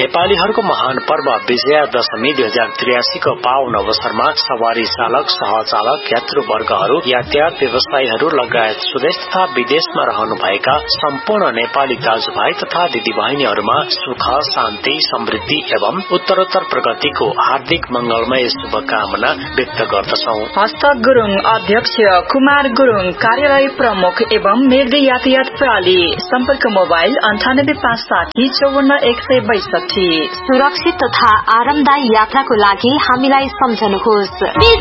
नेपालीहरूको महान पर्व विजयादशमी 2083 को पावन अवसरमा सवारी चालक, सहचालक, यात्रुवर्गहरू, यातायात व्यवसायीहरू लगायत स्वदेश तथा विदेशमा रहनुभएका सम्पूर्ण नेपाली दाजुभाइ तथा दिदीबहिनीहरूमा सुख, शान्ति, समृद्धि एवं उत्तरोत्तर प्रगतिको हार्दिक मंगलमय शुभकामना व्यक्त गर्दछौं। हस्त गुरुङ अध्यक्ष, कुमार गुरुङ कार्यालय प्रमुख एवं निर्दय यातायात प्रणाली, सम्पर्क मोबाइल 9857 54162। सुरक्षित तथा आरामदायी यात्राको लागि हामीलाई सम्झनुहोस्।